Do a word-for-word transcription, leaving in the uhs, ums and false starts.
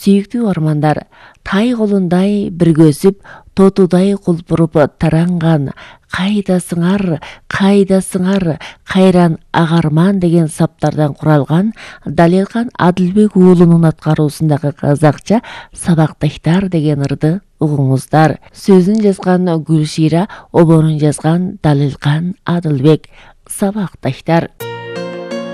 Сүйіктүү армандар, тай колундай биргөзүп, тотудай кулпуруп таранган, кайдасыңар, кайдасыңар, кайран агарман деген саптардан куралган Далелкан Адылбек уулунун аткаруусундагы казакча Сабакташтар деген ырды угуңуздар. Сөзүн жазган Гүлшира, оборун жазган Далелкан Адылбек. Сабакташтар.